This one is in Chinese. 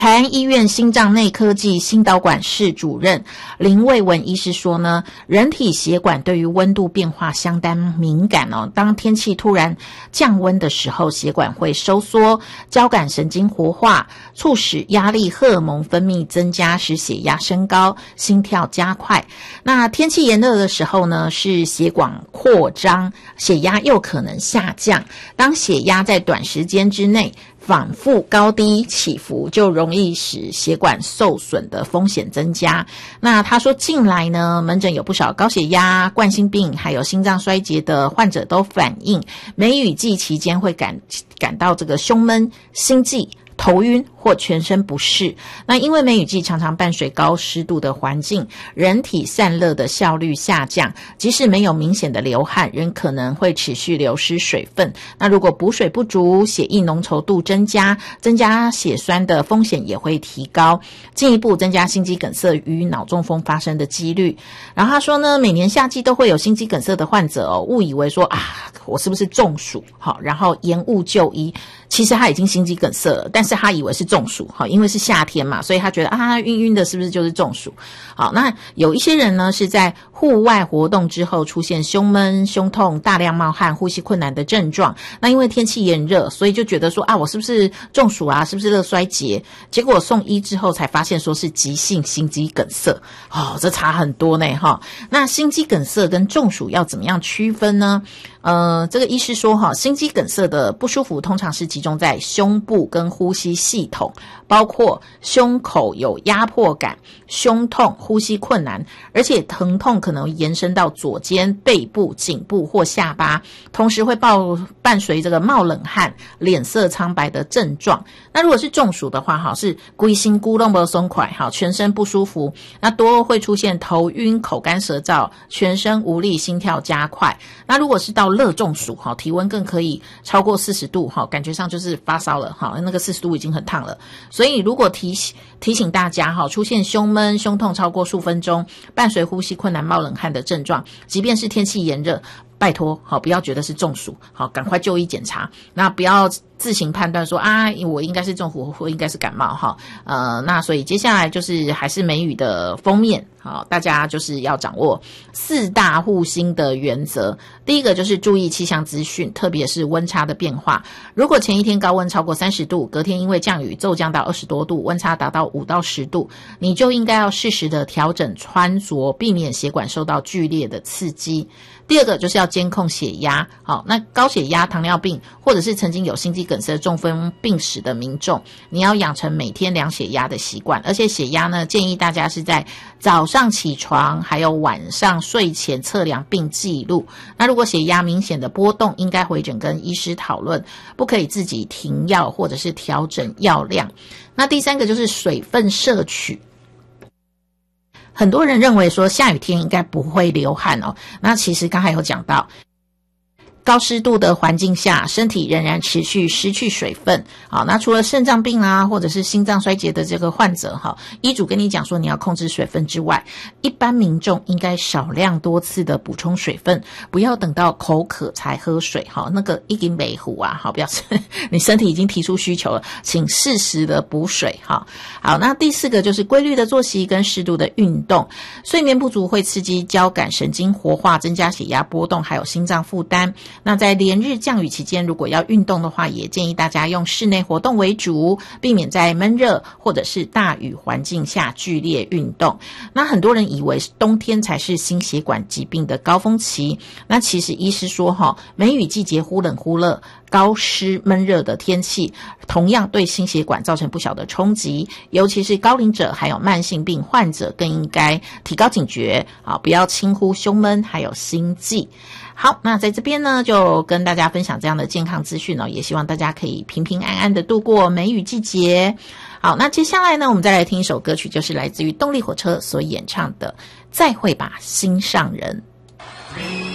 台安医院心脏内科暨心导管室主任林卫文医师说呢，人体血管对于温度变化相当敏感哦。当天气突然降温的时候，血管会收缩，交感神经活化，促使压力荷尔蒙分泌增加，使血压升高，心跳加快。那天气炎热的时候呢，是血管扩张，血压又可能下降。当血压在短时间之内反复高低起伏，就容易使血管受损的风险增加。那他说近来呢，门诊有不少高血压、冠心病还有心脏衰竭的患者都反映，梅雨季期间会感到这个胸闷、心悸、头晕或全身不适。那因为梅雨季常常伴随高湿度的环境，人体散热的效率下降，即使没有明显的流汗，仍可能会持续流失水分。那如果补水不足，血液浓稠度增加血栓的风险也会提高，进一步增加心肌梗塞与脑中风发生的几率。然后他说呢，每年夏季都会有心肌梗塞的患者哦，误以为说我是不是中暑，好，然后延误就医。其实他已经心肌梗塞了，但是他以为是中暑，因为是夏天嘛，所以他觉得他晕晕的，是不是就是中暑？好，那有一些人呢是在户外活动之后出现胸闷、胸痛、大量冒汗、呼吸困难的症状。那因为天气炎热，所以就觉得说我是不是中暑啊？是不是热衰竭？结果送医之后才发现说是急性心肌梗塞。这差很多呢哈。那心肌梗塞跟中暑要怎么样区分呢？这个医师说心肌梗塞的不舒服通常是集中在胸部跟呼吸系统，包括胸口有压迫感、胸痛、呼吸困难，而且疼痛可能延伸到左肩、背部、颈部或下巴，同时会伴随这个冒冷汗、脸色苍白的症状。那如果是中暑的话是规身躯都没松快，全身不舒服，那多会出现头晕、口干舌燥、全身无力、心跳加快。那如果是到热中暑，体温更可以超过40度，感觉上就是发烧了，那个40度已经很烫了。所以如果提醒大家出现胸闷、胸痛超过数分钟，伴随呼吸困难、冒冷汗的症状，即便是天气炎热，拜托不要觉得是中暑，赶快就医检查。那不要自行判断说我应该是中暑或应该是感冒那所以接下来就是还是梅雨的封面，大家就是要掌握4大护心的原则。第一个就是注意气象资讯，特别是温差的变化。如果前一天高温超过30度，隔天因为降雨骤降到20多度，温差达到5到10度，你就应该要适时的调整穿着，避免血管受到剧烈的刺激。第二个就是要监控血压，那高血压、糖尿病或者是曾经有心肌梗塞、中风病史的民众，你要养成每天量血压的习惯，而且血压呢，建议大家是在早上起床还有晚上睡前测量并记录。那如果血压明显的波动，应该回诊跟医师讨论，不可以自己停药或者是调整药量。那第三个就是水分摄取。很多人认为说下雨天应该不会流汗那其实刚才有讲到，高湿度的环境下，身体仍然持续失去水分。那除了肾脏病或者是心脏衰竭的这个患者医嘱跟你讲说你要控制水分之外，一般民众应该少量多次的补充水分，不要等到口渴才喝水那个已经没壶表示你身体已经提出需求了，请适时的补水好，那第4个就是规律的作息跟适度的运动。睡眠不足会刺激交感神经活化，增加血压波动还有心脏负担。那在连日降雨期间，如果要运动的话，也建议大家用室内活动为主，避免在闷热或者是大雨环境下剧烈运动。那很多人以为冬天才是心血管疾病的高峰期，那其实医师说梅雨季节忽冷忽热，高湿闷热的天气同样对心血管造成不小的冲击，尤其是高龄者还有慢性病患者更应该提高警觉不要轻忽胸闷还有心悸。好，那在这边呢就跟大家分享这样的健康资讯也希望大家可以平平安安的度过梅雨季节。好，那接下来呢我们再来听一首歌曲，就是来自于动力火车所演唱的《再会吧心上人》。